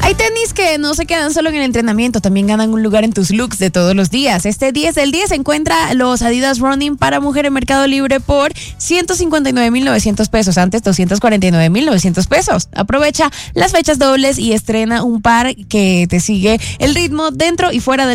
Hay tenis que no se quedan solo en el entrenamiento, también ganan un lugar en tus looks de todos los días. Este 10 del 10 encuentra los Adidas Running para mujer en Mercado Libre por 159,900 pesos, antes 249,900 pesos. Aprovecha las fechas dobles y estrena un par que te sigue el ritmo dentro y fuera de